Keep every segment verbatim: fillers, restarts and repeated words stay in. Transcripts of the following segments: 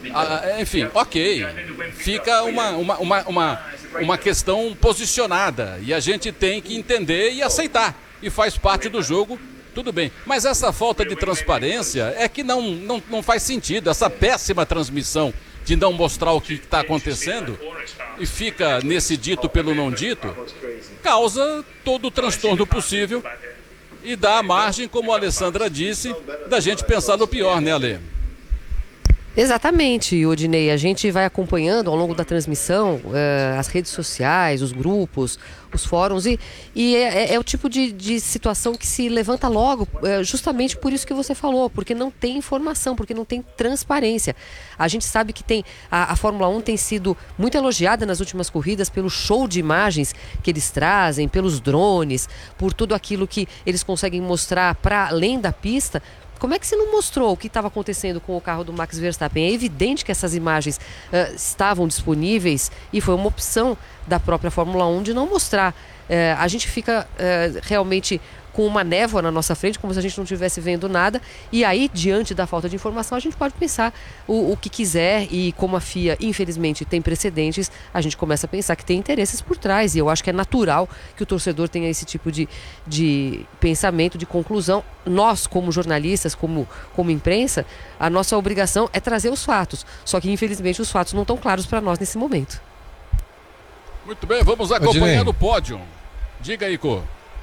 Ah, enfim, ok. Fica uma, uma, uma, uma, uma questão posicionada e a gente tem que entender e aceitar. E faz parte do jogo, tudo bem. Mas essa falta de transparência é que não, não, não faz sentido. Essa péssima transmissão de não mostrar o que está acontecendo e fica nesse dito pelo não dito, causa todo o transtorno possível e dá a margem, como a Alessandra disse, da gente pensar no pior, né, Ale? Exatamente, Odinei. A gente vai acompanhando ao longo da transmissão uh, as redes sociais, os grupos, os fóruns e, e é, é o tipo de, de situação que se levanta logo, uh, justamente por isso que você falou, porque não tem informação, porque não tem transparência. A gente sabe que tem a, a Fórmula um tem sido muito elogiada nas últimas corridas pelo show de imagens que eles trazem, pelos drones, por tudo aquilo que eles conseguem mostrar para além da pista. Como é que você não mostrou o que estava acontecendo com o carro do Max Verstappen? É evidente que essas imagens uh, estavam disponíveis e foi uma opção da própria Fórmula um de não mostrar. Uh, a gente fica uh, realmente com uma névoa na nossa frente, como se a gente não estivesse vendo nada, e aí, diante da falta de informação, a gente pode pensar o, o que quiser, e como a F I A, infelizmente, tem precedentes, a gente começa a pensar que tem interesses por trás, e eu acho que é natural que o torcedor tenha esse tipo de, de pensamento, de conclusão. Nós, como jornalistas, como, como imprensa, a nossa obrigação é trazer os fatos, só que, infelizmente, os fatos não estão claros para nós nesse momento. Muito bem, vamos acompanhando o pódio. Diga aí, Cô.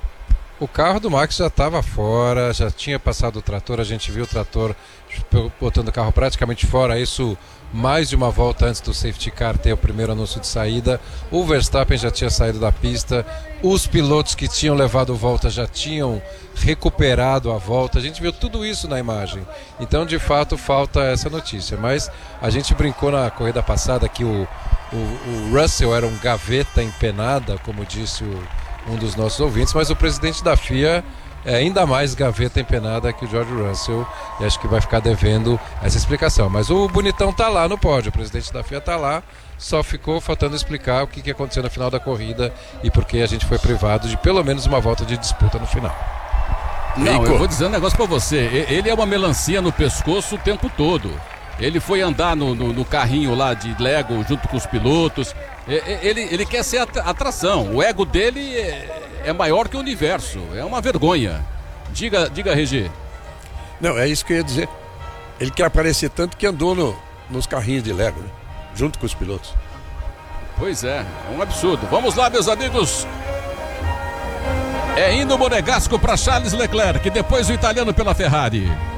O carro do Max já estava fora, já tinha passado o trator, a gente viu o trator botando o carro praticamente fora, isso mais de uma volta antes do safety car ter o primeiro anúncio de saída. O Verstappen já tinha saído da pista, os pilotos que tinham levado volta já tinham recuperado a volta, a gente viu tudo isso na imagem. Então, de fato, falta essa notícia, mas a gente brincou na corrida passada que o, o, o Russell era um gaveta empenada, como disse o um dos nossos ouvintes, mas o presidente da F I A é ainda mais gaveta empenada que o George Russell, e acho que vai ficar devendo essa explicação. Mas o bonitão tá lá no pódio, o presidente da F I A tá lá, só ficou faltando explicar o que, que aconteceu no final da corrida e por que a gente foi privado de pelo menos uma volta de disputa no final. Não, eu vou dizer um negócio pra você, ele é uma melancia no pescoço o tempo todo. Ele foi andar no, no, no carrinho lá de Lego junto com os pilotos. Ele, ele quer ser atração. O ego dele é, é maior que o universo. É uma vergonha. Diga, diga, Regi. Não, é isso que eu ia dizer. Ele quer aparecer tanto que andou no, nos carrinhos de Lego, né? Junto com os pilotos. Pois é, é um absurdo. Vamos lá, meus amigos. É indo o Monegasco para Charles Leclerc, depois o italiano pela Ferrari.